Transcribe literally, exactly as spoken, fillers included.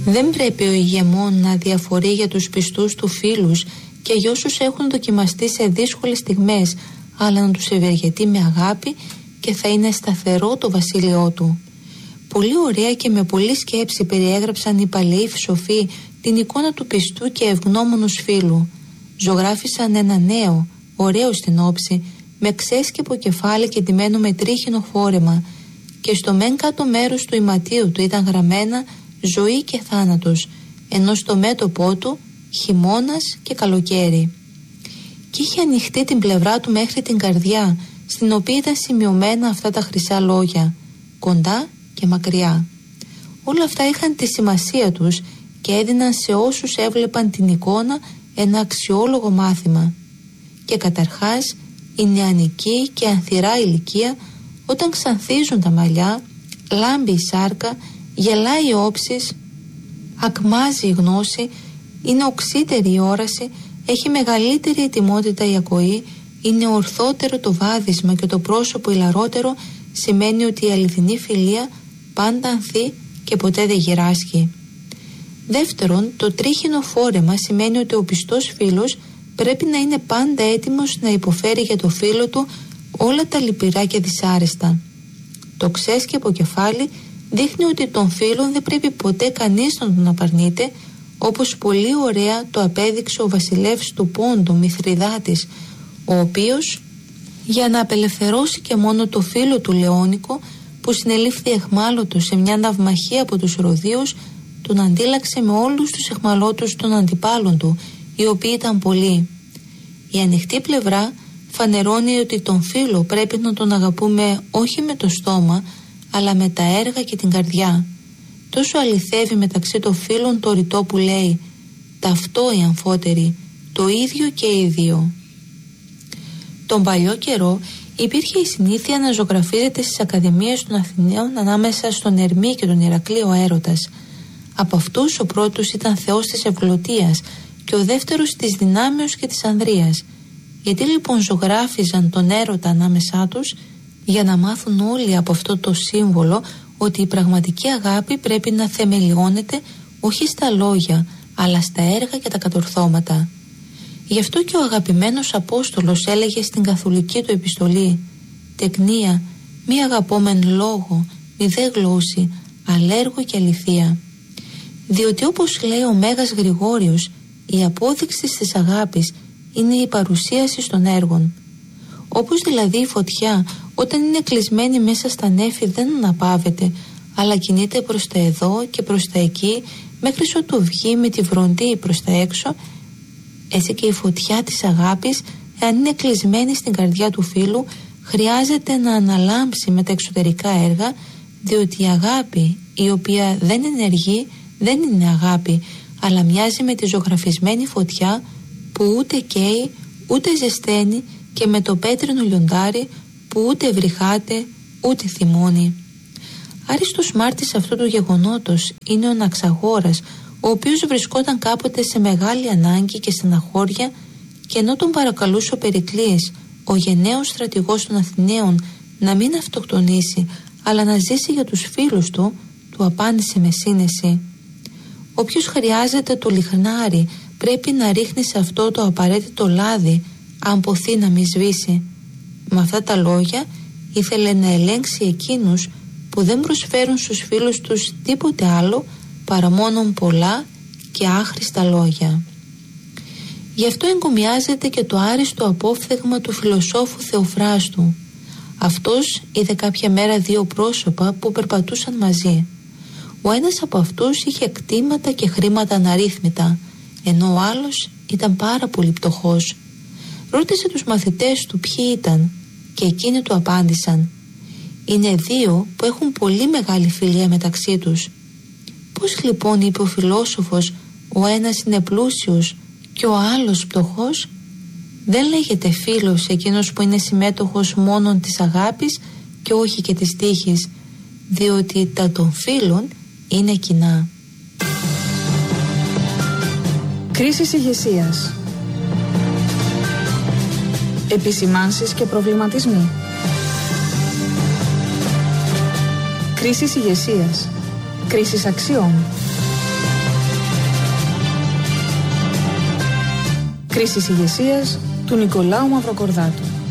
Δεν πρέπει ο ηγεμόν να διαφορεί για τους πιστούς του φίλους και για όσους έχουν δοκιμαστεί σε δύσκολες στιγμές, αλλά να τους ευεργετεί με αγάπη και θα είναι σταθερό το βασίλειό του. Πολύ ωραία και με πολλή σκέψη περιέγραψαν οι παλαιοί σοφοί την εικόνα του πιστού και ευγνώμονος φίλου. Ζωγράφισαν ένα νέο, ωραίο στην όψη, με ξέσκεπο κεφάλι και ντυμένο με τρίχινο φόρεμα, και στο μεν κάτω μέρος του ηματίου του ήταν γραμμένα ζωή και θάνατος, ενώ στο μέτωπό του χειμώνας και καλοκαίρι. Και είχε ανοιχτεί την πλευρά του μέχρι την καρδιά, στην οποία ήταν σημειωμένα αυτά τα χρυσά λόγια, κοντά και μακριά. Όλα αυτά είχαν τη σημασία τους και έδιναν σε όσους έβλεπαν την εικόνα ένα αξιόλογο μάθημα. Και καταρχάς η νεανική και ανθυρά ηλικία, όταν ξανθίζουν τα μαλλιά, λάμπει η σάρκα, γελάει η όψης, ακμάζει η γνώση, είναι οξύτερη η όραση, έχει μεγαλύτερη ετοιμότητα η ακοή, είναι ορθότερο το βάδισμα και το πρόσωπο ηλαρότερο, σημαίνει ότι η αληθινή φιλία πάντα ανθεί και ποτέ δεν γυράσχει. Δεύτερον, το τρίχινο φόρεμα σημαίνει ότι ο πιστός φίλος πρέπει να είναι πάντα έτοιμος να υποφέρει για το φίλο του όλα τα λυπηρά και δυσάρεστα. Το ξέσκεπο κεφάλι δείχνει ότι τον φίλον δεν πρέπει ποτέ κανείς να τον απαρνείται, όπως πολύ ωραία το απέδειξε ο βασιλεύς του Πόντου Μηθριδάτης, ο οποίος, για να απελευθερώσει και μόνο το φίλο του Λεόνικο, που συνελήφθη αιχμάλωτος σε μια ναυμαχία από τους Ροδίους, τον αντίλαξε με όλους τους αιχμαλώτους των αντιπάλων του, οι οποίοι ήταν πολλοί. Η ανοιχτή πλευρά φανερώνει ότι τον φίλο πρέπει να τον αγαπούμε όχι με το στόμα, αλλά με τα έργα και την καρδιά. Τόσο αληθεύει μεταξύ των φίλων το ρητό που λέει «ταυτό οι αμφότεροι, το ίδιο και ίδιο». Τον παλιό καιρό υπήρχε η συνήθεια να ζωγραφίζεται στις ακαδημίες των Αθηναίων ανάμεσα στον Ερμή και τον Ηρακλή ο έρωτας. Από αυτούς ο πρώτος ήταν θεός της ευλωτίας και ο δεύτερος της δυνάμεως και της ανδρείας. Γιατί λοιπόν ζωγράφιζαν τον έρωτα ανάμεσά τους? Για να μάθουν όλοι από αυτό το σύμβολο ότι η πραγματική αγάπη πρέπει να θεμελιώνεται όχι στα λόγια, αλλά στα έργα και τα κατορθώματα. Γι' αυτό και ο αγαπημένος Απόστολος έλεγε στην καθολική του επιστολή «Τεκνία, μη αγαπόμεν λόγο, μη δε γλώσση, αλλά έργο και αληθεία». Διότι όπως λέει ο Μέγας Γρηγόριος, η απόδειξη της αγάπης είναι η παρουσίαση των έργων. Όπως δηλαδή η φωτιά όταν είναι κλεισμένη μέσα στα νέφη δεν αναπαύεται, αλλά κινείται προς τα εδώ και προς τα εκεί μέχρι ότου βγει με τη βροντή προς τα έξω, έτσι και η φωτιά της αγάπης, εάν είναι κλεισμένη στην καρδιά του φίλου, χρειάζεται να αναλάμψει με τα εξωτερικά έργα, διότι η αγάπη η οποία δεν ενεργεί δεν είναι αγάπη, αλλά μοιάζει με τη ζωγραφισμένη φωτιά που ούτε καίει ούτε ζεσταίνει και με το πέτρινο λιοντάρι που ούτε βρυχάται ούτε θυμώνει. Άριστος μάρτης αυτού του γεγονότος είναι ο Ναξαγόρας, ο οποίος βρισκόταν κάποτε σε μεγάλη ανάγκη και στεναχώρια, και ενώ τον παρακαλούσε ο Περικλής, ο γενναίος στρατηγός των Αθηναίων, να μην αυτοκτονήσει αλλά να ζήσει για τους φίλους του, του απάντησε με σύνεση «Όποιος χρειάζεται το λιχνάρι πρέπει να ρίχνει σε αυτό το απαραίτητο λάδι, αν ποθεί να μη σβήσει». Με αυτά τα λόγια ήθελε να ελέγξει εκείνους που δεν προσφέρουν στους φίλους τους τίποτε άλλο παρά μόνον πολλά και άχρηστα λόγια. Γι' αυτό εγκομιάζεται και το άριστο απόφθεγμα του φιλοσόφου Θεοφράστου. Αυτός είδε κάποια μέρα δύο πρόσωπα που περπατούσαν μαζί. Ο ένας από αυτούς είχε κτήματα και χρήματα αναρρύθμιτα, ενώ ο άλλος ήταν πάρα πολύ πτωχός. Ρώτησε τους μαθητές του ποιοι ήταν και εκείνοι του απάντησαν «Είναι δύο που έχουν πολύ μεγάλη φιλία μεταξύ τους». «Πώς λοιπόν», είπε ο φιλόσοφος, «ο ένας είναι πλούσιος και ο άλλος πτωχός?» «Δεν λέγεται φίλος εκείνος που είναι συμμέτοχος μόνον της αγάπης και όχι και της τύχης, διότι τα των φίλων είναι κοινά». Κρίσεις ηγεσίας. Επισημάνσεις και προβληματισμοί. Κρίσεις ηγεσίας. Κρίσεις αξιών. Κρίση ηγεσίας του Νικολάου Μαυροκορδάτου.